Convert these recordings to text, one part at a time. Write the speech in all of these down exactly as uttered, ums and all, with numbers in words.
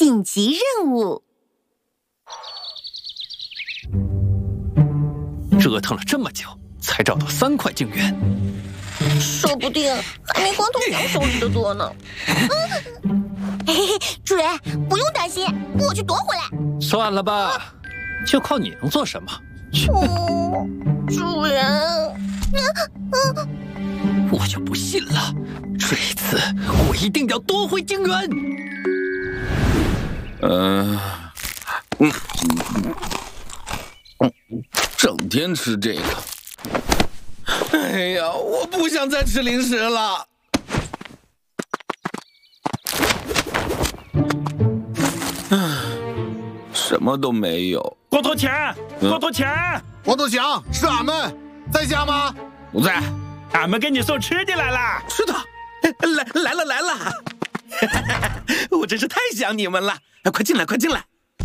紧急任务。 折腾了这么久，才找到三块晶圆， 说不定还没光头强手里的多呢。嘿嘿嘿，主人不用担心，我去夺回来。 算了吧，就靠你能做什么？ 哦，主人， 我就不信了，这一次我一定要夺回晶圆。 嗯、呃，嗯，嗯，整天吃这个。哎呀，我不想再吃零食了。唉，什么都没有。 光头强，光头强， 光头强，是俺们，在家吗？ 不在。 俺们给你送吃的来了。 是的，来来了来了。我真是太想你们了，快进来快进来。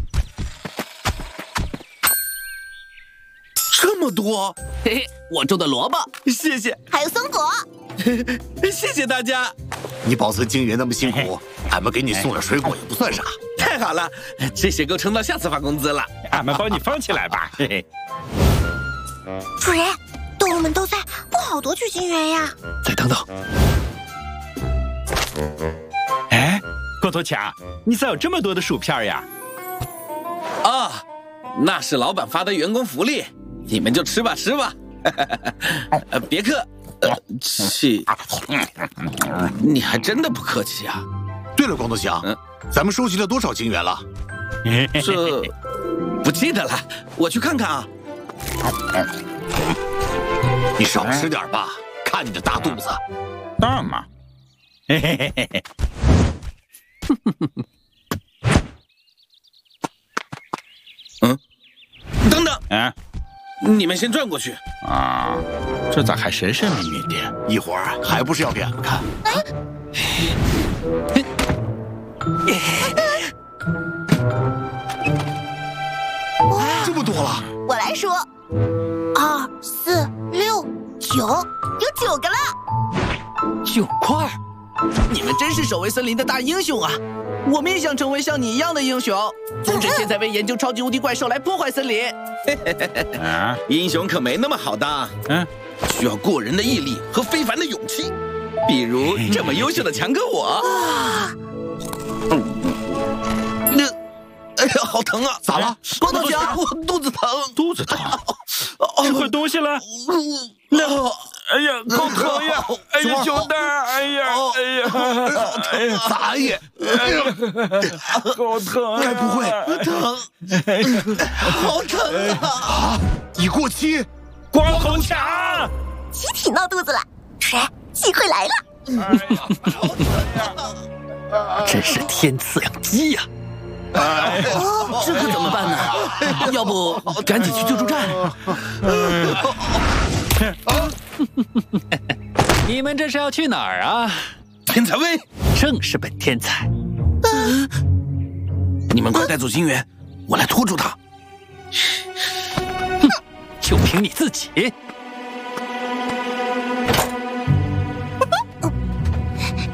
这么多， 嘿嘿，我种的萝卜， 谢谢， 还有松果。 谢谢大家。 你保存晶圆那么辛苦，俺们给你送点水果也不算啥。 太好了，这些够撑到下次发工资了。 俺们帮你放起来吧。嘿嘿。 主人，动物们都在，不好夺取晶圆呀。 再等等。 哎，光头强，你咋有这么多的薯片呀？ 啊，那是老板发的员工福利，你们就吃吧吃吧。呃，别客气，你还真的不客气啊。 对了，光头强， 嗯， 咱们收集了多少晶圆了？ 这不记得了，我去看看啊。 你少吃点吧，看你的大肚子。 大嘛。嘿嘿嘿嘿嘿。 嗯，等等， 啊， 你们先转过去。 啊，这咋还神神秘秘的？ 一会儿还不是要给俺们看？这么多了， 我来数，二、四、六、九，有九个了。 九块，你们真是守卫森林的大英雄啊！我们也想成为像你一样的英雄，阻止现在为研究超级无敌怪兽来破坏森林。 啊， 英雄可没那么好当， 嗯， 需要过人的毅力和非凡的勇气。比如这么优秀的强哥我。那，哎呀，好疼啊！ 咋了？ 光头强，我肚子疼， 肚子疼，吃坏东西了？那，哎呀，够疼呀！哎呀，熊蛋，哎呀，哎呀， 哎呀，咋也？哎呀， 好疼！ 该不会疼？好疼啊！ 已过期， 光头强， 集体闹肚子了，主人，机会来了。 哎呀，好疼呀！ 真是天赐良机呀！ 哎， 这可怎么办呢？要不赶紧去救助站？你们这是要去哪儿啊？ 天才威， 正是本天才。 你们快带走金元，我来拖住他。 哼，就凭你自己，